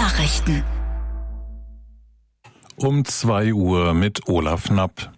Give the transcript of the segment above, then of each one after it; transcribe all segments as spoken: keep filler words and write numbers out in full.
Nachrichten. Um zwei Uhr mit Olaf Knapp.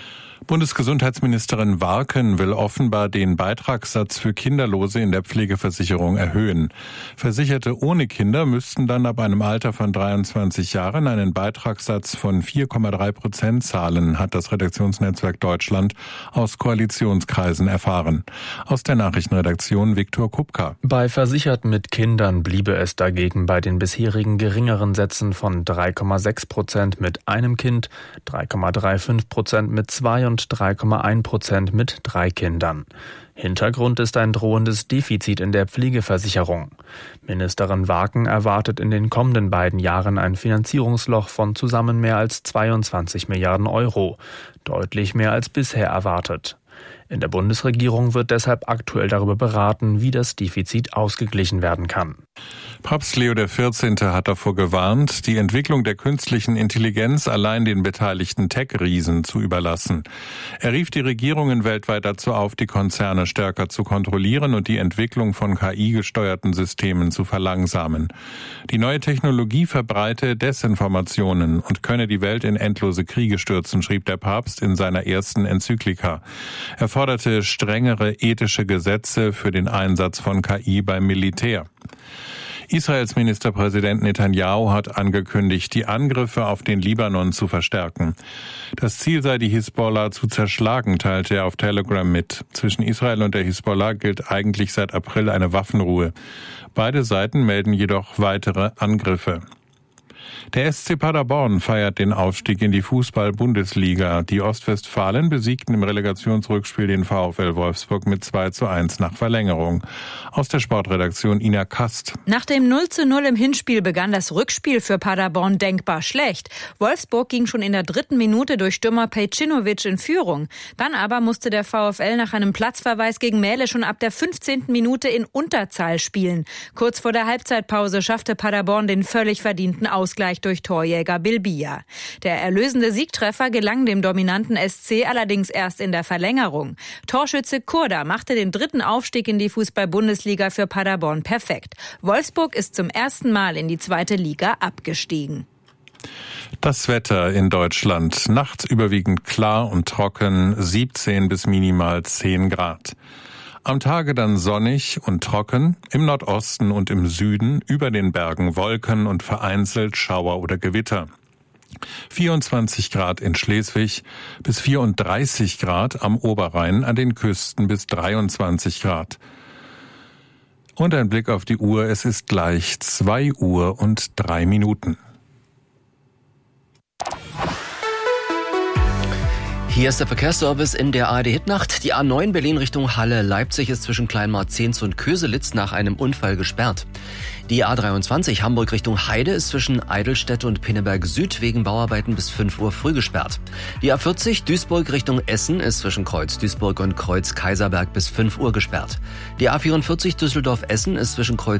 Bundesgesundheitsministerin Warken will offenbar den Beitragssatz für Kinderlose in der Pflegeversicherung erhöhen. Versicherte ohne Kinder müssten dann ab einem Alter von dreiundzwanzig Jahren einen Beitragssatz von vier Komma drei Prozent zahlen, hat das Redaktionsnetzwerk Deutschland aus Koalitionskreisen erfahren. Aus der Nachrichtenredaktion Viktor Kupka. Bei Versicherten mit Kindern bliebe es dagegen bei den bisherigen geringeren Sätzen von drei Komma sechs Prozent mit einem Kind, drei Komma fünfunddreißig Prozent mit zwei und drei Komma eins Prozent mit drei Kindern. Hintergrund ist ein drohendes Defizit in der Pflegeversicherung. Ministerin Warken erwartet in den kommenden beiden Jahren ein Finanzierungsloch von zusammen mehr als zweiundzwanzig Milliarden Euro, deutlich mehr als bisher erwartet. In der Bundesregierung wird deshalb aktuell darüber beraten, wie das Defizit ausgeglichen werden kann. Papst Leo der vierzehnte hat davor gewarnt, die Entwicklung der künstlichen Intelligenz allein den beteiligten Tech-Riesen zu überlassen. Er rief die Regierungen weltweit dazu auf, die Konzerne stärker zu kontrollieren und die Entwicklung von K I-gesteuerten Systemen zu verlangsamen. Die neue Technologie verbreite Desinformationen und könne die Welt in endlose Kriege stürzen, schrieb der Papst in seiner ersten Enzyklika. Er forderte strengere ethische Gesetze für den Einsatz von K I beim Militär. Israels Ministerpräsident Netanyahu hat angekündigt, die Angriffe auf den Libanon zu verstärken. Das Ziel sei, die Hisbollah zu zerschlagen, teilte er auf Telegram mit. Zwischen Israel und der Hisbollah gilt eigentlich seit April eine Waffenruhe. Beide Seiten melden jedoch weitere Angriffe. Der S C Paderborn feiert den Aufstieg in die Fußball-Bundesliga. Die Ostwestfalen besiegten im Relegationsrückspiel den VfL Wolfsburg mit zwei zu eins nach Verlängerung. Aus der Sportredaktion Ina Kast. Nach dem null zu null im Hinspiel begann das Rückspiel für Paderborn denkbar schlecht. Wolfsburg ging schon in der dritten Minute durch Stürmer Pejcinovic in Führung. Dann aber musste der VfL nach einem Platzverweis gegen Mähle schon ab der fünfzehnten Minute in Unterzahl spielen. Kurz vor der Halbzeitpause schaffte Paderborn den völlig verdienten Ausgleich durch Torjäger Bilbia. Der erlösende Siegtreffer gelang dem dominanten S C allerdings erst in der Verlängerung. Torschütze Kurda machte den dritten Aufstieg in die Fußball-Bundesliga für Paderborn perfekt. Wolfsburg ist zum ersten Mal in die zweite Liga abgestiegen. Das Wetter in Deutschland. Nachts überwiegend klar und trocken, siebzehn bis minimal zehn Grad. Am Tage dann sonnig und trocken, im Nordosten und im Süden, über den Bergen Wolken und vereinzelt Schauer oder Gewitter. vierundzwanzig Grad in Schleswig bis vierunddreißig Grad am Oberrhein, an den Küsten bis dreiundzwanzig Grad. Und ein Blick auf die Uhr, es ist gleich zwei Uhr und drei Minuten. Hier ist der Verkehrsservice in der A R D-Hitnacht. Die A neun Berlin Richtung Halle-Leipzig ist zwischen Kleinmarzehns und Köselitz nach einem Unfall gesperrt. Die A dreiundzwanzig Hamburg Richtung Heide ist zwischen Eidelstedt und Pinneberg Süd wegen Bauarbeiten bis fünf Uhr früh gesperrt. Die A vierzig Duisburg Richtung Essen ist zwischen Kreuz Duisburg und Kreuz Kaiserberg bis fünf Uhr gesperrt. Die A vierundvierzig Düsseldorf Essen ist zwischen Kreuz